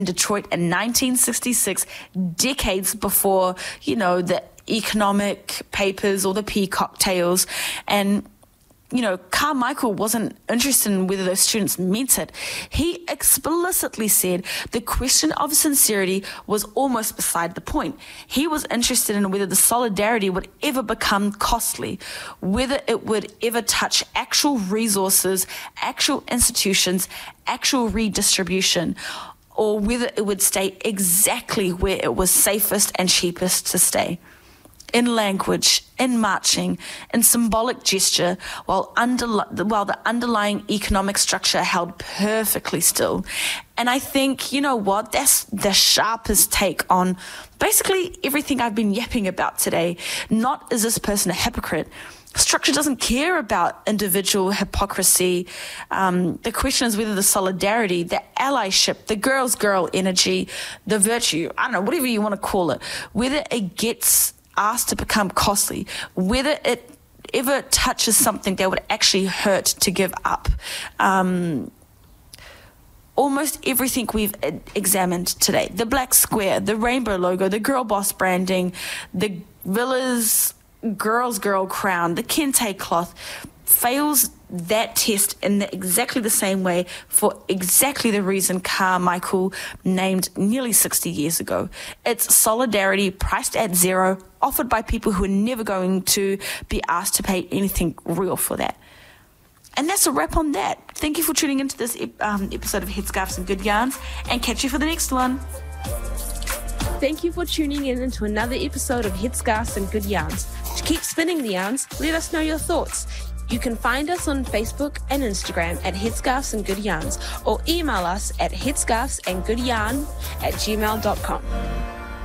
Detroit in 1966, decades before, the economic papers or the Peacock Tales. And Carmichael wasn't interested in whether those students meant it. He explicitly said the question of sincerity was almost beside the point. He was interested in whether the solidarity would ever become costly, whether it would ever touch actual resources, actual institutions, actual redistribution, or whether it would stay exactly where it was safest and cheapest to stay. In language, in marching, in symbolic gesture, while the underlying economic structure held perfectly still. And I think, that's the sharpest take on basically everything I've been yapping about today. Not is this person a hypocrite? Structure doesn't care about individual hypocrisy. The question is whether the solidarity, the allyship, the girl's girl energy, the virtue, I don't know, whatever you want to call it, whether it gets asked to become costly, whether it ever touches something that would actually hurt to give up. Almost everything we've examined today, the black square, the rainbow logo, the girl boss branding, the villas girl's girl crown, the kente cloth, fails that test in exactly the same way for exactly the reason Carmichael named nearly 60 years ago. It's solidarity priced at zero, offered by people who are never going to be asked to pay anything real for that. And that's a wrap on that. Thank you for tuning into this episode of Headscarves and Good Yarns, and catch you for the next one. Thank you for tuning in into another episode of Headscarves and Good Yarns. To keep spinning the yarns, let us know your thoughts. You can find us on Facebook and Instagram at Headscarves and Good Yarns, or email us at headscarvesandgoodyarn@gmail.com.